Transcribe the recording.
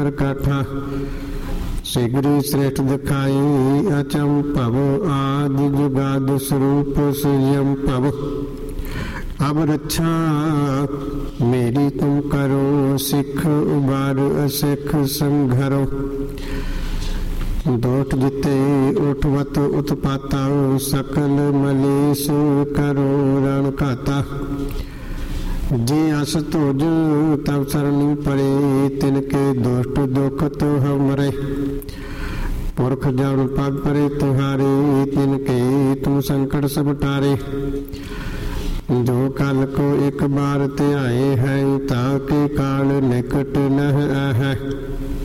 ਕਾਠਾ ਸਿਗਰੀ ਸ੍ਰੇਸ਼ਟ ਦਿਖਾਈ ਅਚਮ ਭਵ ਆਦਿ ਜੁਗਾਦ ਸਰੂਪ ਸੁਯਮ ਭਵ ਅਬ ਰੱਛਾ ਮੇਰੀ ਤੁਮ ਕਰੋ ਸਿੱਖ ਉਬਾਰ ਅਸਿੱਖ ਸੰਘਰੋ ਦੋਟ ਜਿਤੇ ਉਠਵਤ ਉਤਪਾਤਾ ਸਕਲ ਮਲੇਸ਼ ਕਰੋ ਰਣ ਘਾਤਾ ਜੇ ਅਸ ਤੁਜ ਤਬ ਸਰਨੀ ਪੜੇ ਤਿਨਕੇ ਦੁਸ਼ਟ ਦੁਖ ਤੋ ਹਮਰੇ ਪੁਰਖ ਜਨ ਪਗ ਪਰੇ ਤੁਹਾਰੇ ਤਿਨਕੇ ਤੁਮ ਸੰਕਟ ਸਭ ਟਾਰੇ ਜੋ ਕਲ ਕੋ ਇੱਕ ਬਾਰ ਧਿਆਏ ਹੈ ਤਾਕੇ ਕਾਲ ਨਿਕਟ ਨਹ ਹੈ